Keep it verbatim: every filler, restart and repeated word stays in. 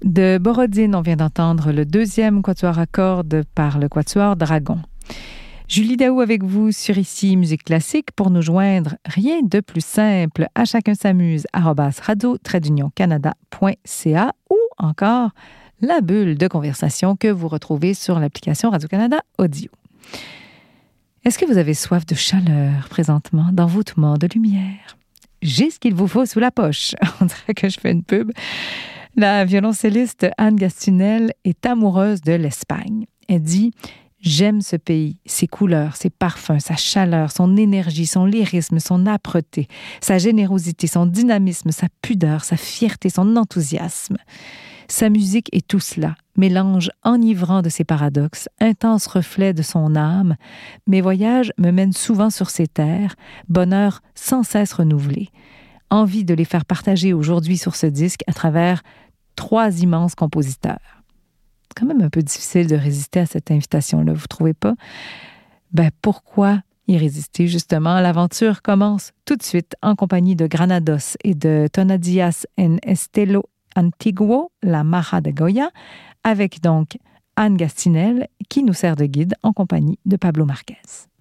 De Borodine, on vient d'entendre le deuxième quatuor à cordes par le quatuor Dragon. Julie Daou avec vous sur Ici Musique Classique. Pour nous joindre, rien de plus simple, à chacun s'amuse, arobase radio trait d'union canada point c a ou encore la bulle de conversation que vous retrouvez sur l'application Radio-Canada Audio. Est-ce que vous avez soif de chaleur présentement, d'envoûtement, de lumière? J'ai ce qu'il vous faut sous la poche. On dirait que je fais une pub. La violoncelliste Anne Gastinel est amoureuse de l'Espagne. Elle dit « J'aime ce pays, ses couleurs, ses parfums, sa chaleur, son énergie, son lyrisme, son âpreté, sa générosité, son dynamisme, sa pudeur, sa fierté, son enthousiasme. Sa musique est tout cela, mélange enivrant de ses paradoxes, intense reflet de son âme. Mes voyages me mènent souvent sur ces terres, bonheur sans cesse renouvelé. Envie de les faire partager aujourd'hui sur ce disque à travers trois immenses compositeurs. » C'est quand même un peu difficile de résister à cette invitation-là, vous trouvez pas? Ben pourquoi y résister, justement? L'aventure commence tout de suite en compagnie de Granados et de Tonadías en Estilo Antiguo, la Maja de Goya, avec donc Anne Gastinel qui nous sert de guide en compagnie de Pablo Marquez.